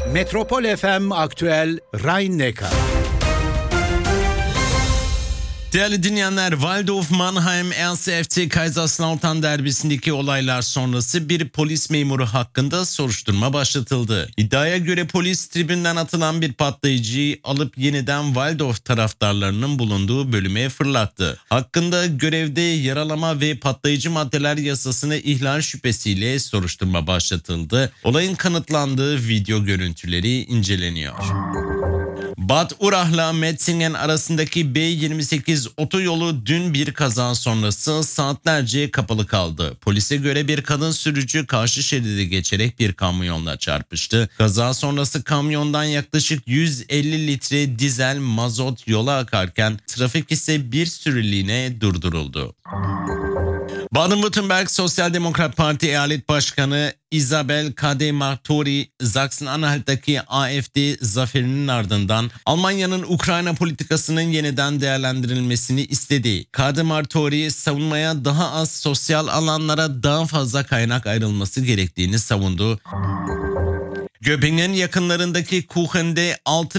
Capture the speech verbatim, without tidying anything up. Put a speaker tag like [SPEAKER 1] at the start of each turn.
[SPEAKER 1] Metropol F M Aktüel Rhein-Neckar.
[SPEAKER 2] Değerli dinleyenler, Waldhof Mannheim R S F C Kaiserslautern derbisindeki olaylar sonrası bir polis memuru hakkında soruşturma başlatıldı. İddiaya göre polis tribünden atılan bir patlayıcıyı alıp yeniden Waldhof taraftarlarının bulunduğu bölüme fırlattı. Hakkında görevde yaralama ve patlayıcı maddeler yasasını ihlal şüphesiyle soruşturma başlatıldı. Olayın kanıtlandığı video görüntüleri inceleniyor. Bad Urach'la Metzingen arasındaki B yirmi sekiz otoyolu dün bir kaza sonrası saatlerce kapalı kaldı. Polise göre bir kadın sürücü karşı şeridi geçerek bir kamyonla çarpıştı. Kaza sonrası kamyondan yaklaşık yüz elli litre dizel mazot yola akarken trafik ise bir süreliğine durduruldu. Baden-Württemberg Sosyal Demokrat Parti Eyalet Başkanı Isabel Kadeh-Martori, Sachsen-Anhalt'taki A F D zaferinin ardından Almanya'nın Ukrayna politikasının yeniden değerlendirilmesini istedi. Kadeh-Martori, savunmaya daha az, sosyal alanlara daha fazla kaynak ayrılması gerektiğini savundu. Göppingen yakınlarındaki Kuchen'de altı